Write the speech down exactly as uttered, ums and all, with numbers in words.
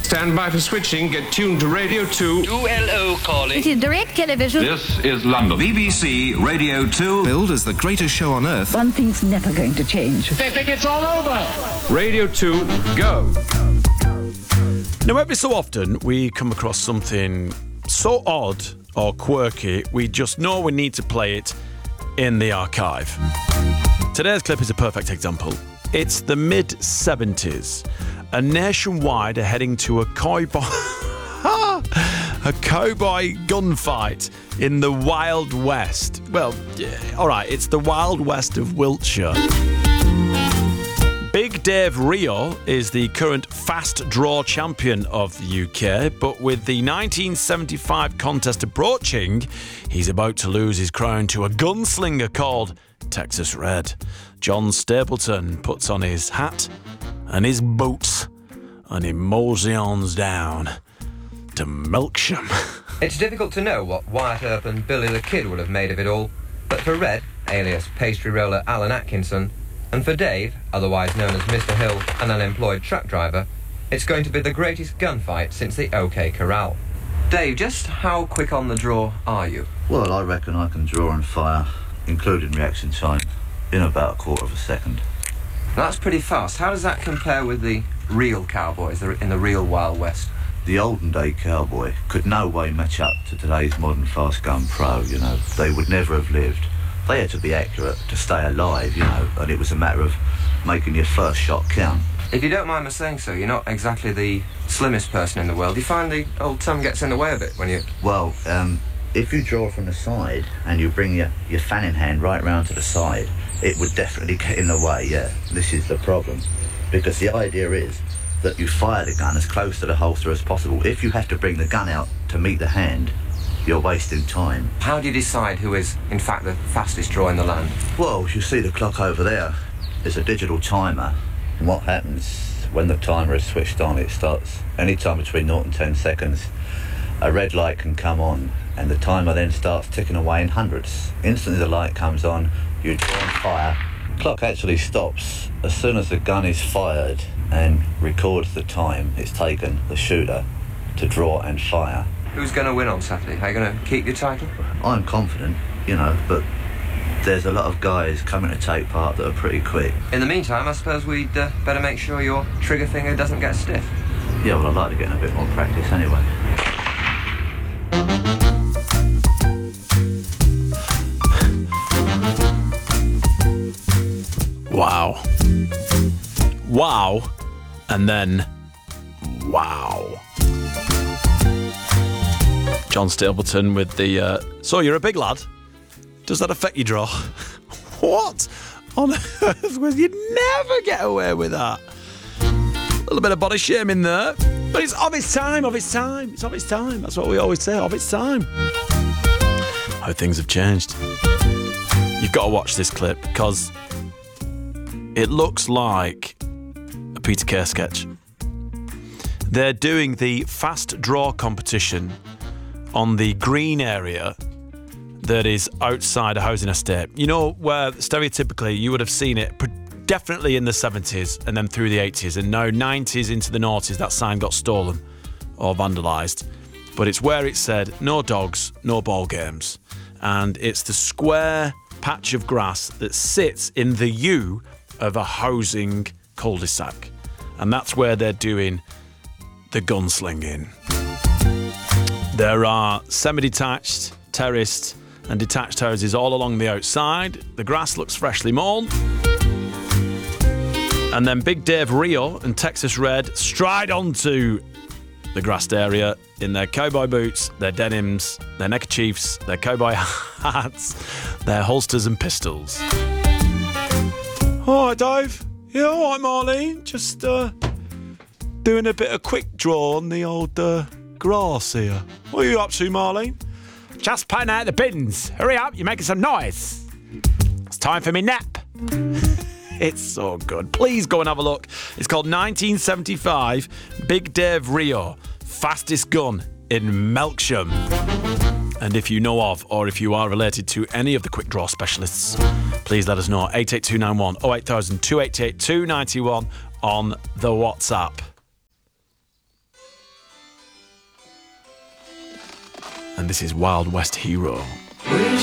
Stand by for switching. Get tuned to Radio two. two L O calling. It is direct television. This is London. B B C Radio two. Billed as the greatest show on earth. One thing's never going to change. They think it's all over. Radio two, go. Now, every so often, we come across something so odd or quirky, we just know we need to play it in the archive. Today's clip is a perfect example. It's the mid seventies. A nationwide are heading to a cowboy... a cowboy gunfight in the Wild West. Well, yeah, all right, it's the Wild West of Wiltshire. Big Dave Rio is the current fast draw champion of the U K, but with the nineteen seventy-five contest approaching, he's about to lose his crown to a gunslinger called Texas Red. John Stapleton puts on his hat and his boots and he moseons down to Melksham. It's difficult to know what Wyatt Earp and Billy the Kid would have made of it all, but for Red, alias pastry roller Alan Atkinson, and for Dave, otherwise known as Mister Hill, an unemployed truck driver, it's going to be the greatest gunfight since the OK Corral. Dave, just how quick on the draw are you? Well, I reckon I can draw and fire, including reaction time, in about a quarter of a second. That's pretty fast. How does that compare with the real cowboys in the real Wild West? The olden day cowboy could no way match up to today's modern fast gun pro, you know. They would never have lived. They had to be accurate to stay alive, you know, and it was a matter of making your first shot count. If you don't mind my saying so, you're not exactly the slimmest person in the world. Do you find the old tongue gets in the way a bit when you... Well, um, if you draw from the side and you bring your, your fanning hand right round to the side, it would definitely get in the way, yeah. This is the problem. Because the idea is that you fire the gun as close to the holster as possible. If you have to bring the gun out to meet the hand, you're wasting time. How do you decide who is, in fact, the fastest draw in the land? Well, you see the clock over there. It's a digital timer. And what happens when the timer is switched on, it starts any time between zero and ten seconds. A red light can come on, and the timer then starts ticking away in hundreds. Instantly the light comes on, you draw and fire. The clock actually stops as soon as the gun is fired and records the time it's taken the shooter to draw and fire. Who's going to win on Saturday? Are you going to keep your title? I'm confident, you know, but there's a lot of guys coming to take part that are pretty quick. In the meantime, I suppose we'd uh, better make sure your trigger finger doesn't get stiff. Yeah, well, I'd like to get in a bit more practice anyway. Wow. Wow. And then, wow. John Stapleton with the, uh, so you're a big lad. Does that affect your draw? What on earth? You'd never get away with that. A little bit of body shaming there. But it's of its time, of its time. It's of its time. That's what we always say, of its time. How things have changed. You've got to watch this clip because it looks like a Peter Kay sketch. They're doing the fast draw competition on the green area that is outside a housing estate. You know, where stereotypically you would have seen it definitely in the seventies and then through the eighties, and now nineties into the noughties, that sign got stolen or vandalised. But it's where it said, no dogs, no ball games. And it's the square patch of grass that sits in the U of a housing cul-de-sac. And that's where they're doing the gunslinging. There are semi-detached, terraced and detached houses all along the outside. The grass looks freshly mown. And then Big Dave Rio and Texas Red stride onto the grassed area in their cowboy boots, their denims, their neckerchiefs, their cowboy hats, their holsters and pistols. All right, Dave. Yeah, all right, Marlene. Just uh, doing a bit of quick draw on the old uh, grass here. What are you up to, Marlene? Just putting out the bins. Hurry up, you're making some noise. It's time for me nap. It's so good. Please go and have a look. It's called nineteen seventy-five Big Dave Rio, fastest gun in Melksham. And if you know of, or if you are related to any of the quick draw specialists, please let us know. eight eight two nine one oh eight thousand, two eight eight two nine one on the WhatsApp. and this is Wild West Hero.